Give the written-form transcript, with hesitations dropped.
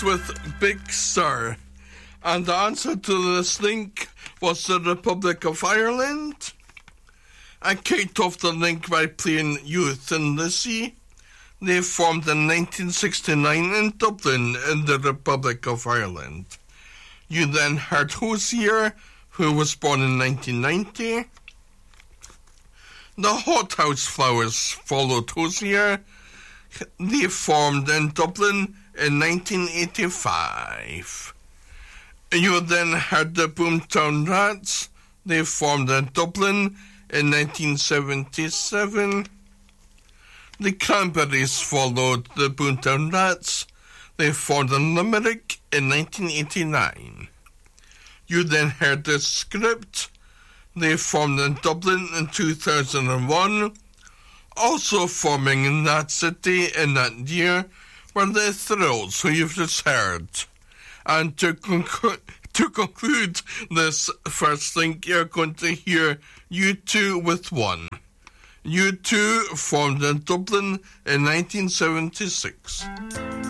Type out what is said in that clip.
with Big Sur. And the answer to this link was the Republic of Ireland. And kicked off the link by playing Youth in the Sea. They formed in 1969 in Dublin in the Republic of Ireland. You then heard Hozier, who was born in 1990. The Hothouse Flowers followed Hozier. They formed in Dublin in 1985. You then heard the Boomtown Rats. They formed in Dublin in 1977. The Cranberries followed the Boomtown Rats. They formed in Limerick in 1989. You then heard the Script. They formed in Dublin in 2001. Also forming in that city in that year were the Thrills, who you've just heard. And to conclude this first link, you're going to hear U2 with One. U2 formed in Dublin in 1976.